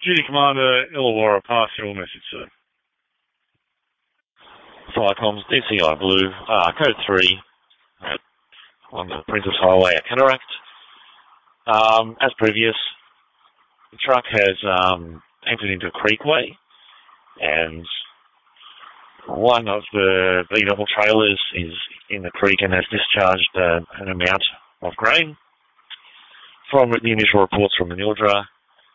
Duty Commander Illawarra, pass your message, sir. Firecoms, DCI Blue, code 3, on the Princess Highway at Cataract. As previous, the truck has entered into a creekway, and one of the B-double trailers is in the creek and has discharged an amount of grain. From the initial reports from the Mildra,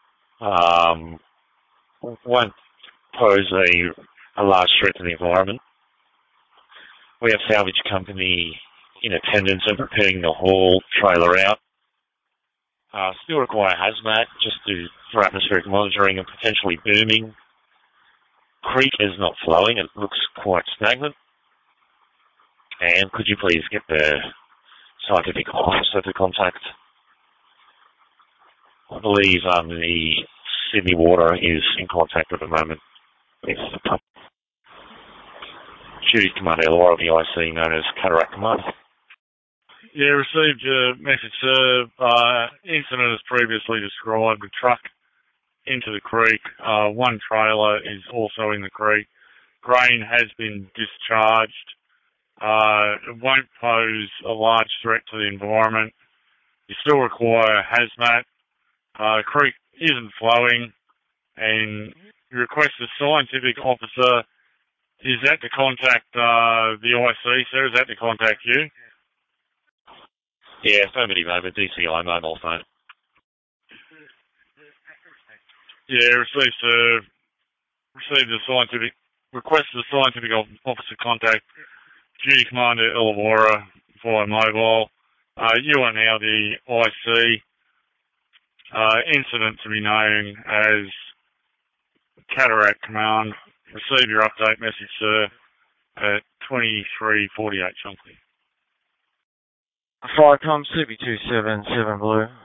won't pose a large threat to the environment. We have salvage company in attendance and preparing to haul trailer out. Still require hazmat just for atmospheric monitoring and potentially booming. Creek is not flowing, it looks quite stagnant. And could you please get the scientific officer to contact? I believe the Sydney Water is in contact at the moment. Duty Commander Illawarra, the IC known as Cataract Command. Yeah, received your message, sir. Incident as previously described, the truck into the creek. One trailer is also in the creek. Grain has been discharged. It won't pose a large threat to the environment. You still require hazmat. The creek isn't flowing, and you request a scientific officer. Is that to contact the IC, sir? Is that to contact you? Yeah, affirmative over DCI mobile phone. Yeah, received the scientific request the scientific officer contact Duty Commander Illawarra via mobile. You are now the IC. Incident to be known as Cataract Command. Receive your update message, sir, at 23:48 something. Firecom CB277 Blue.